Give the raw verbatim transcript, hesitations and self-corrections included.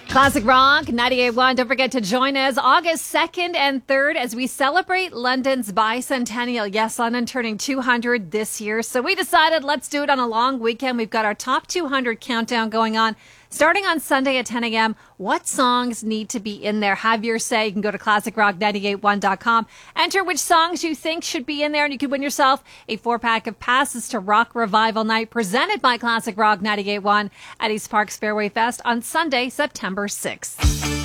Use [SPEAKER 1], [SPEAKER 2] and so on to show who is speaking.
[SPEAKER 1] Classic Rock ninety-eight point one. Don't forget to join us August second and third as we celebrate London's bicentennial. Yes, London turning two hundred this year. So we decided let's do it on a long weekend. We've got our top two hundred countdown going on. Starting on Sunday at ten a.m., what songs need to be in there? Have your say. You can go to classic rock nine eight one dot com. Enter which songs you think should be in there, and you could win yourself a four-pack of passes to Rock Revival Night presented by Classic Rock ninety-eight point one at East Park Fairway Fest on Sunday, September sixth.